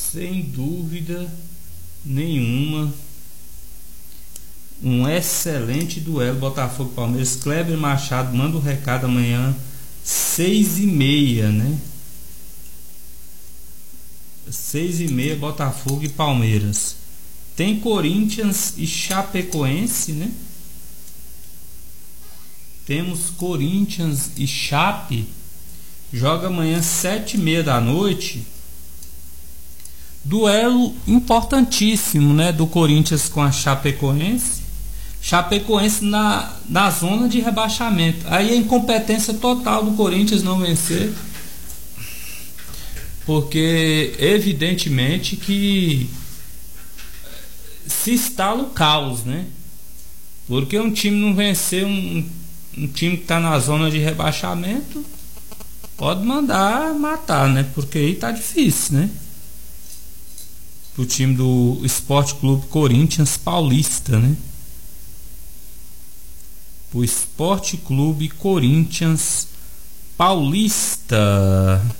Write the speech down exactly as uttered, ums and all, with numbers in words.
sem dúvida nenhuma, um excelente duelo Botafogo e Palmeiras. Kleber Machado manda o recado amanhã, seis e meia, né? Seis e meia, Botafogo e Palmeiras. Tem Corinthians e Chapecoense, né? Temos Corinthians e Chape. Joga amanhã sete e meia da noite. Duelo importantíssimo, né? Do Corinthians com a Chapecoense. Chapecoense na, na zona de rebaixamento. Aí a incompetência total do Corinthians não vencer. Porque evidentemente que se instala o caos, né? Porque um time não vencer um, um time que está na zona de rebaixamento, pode mandar matar, né? Porque aí tá difícil, né? O time do Esporte Clube Corinthians Paulista, né? O Esporte Clube Corinthians Paulista.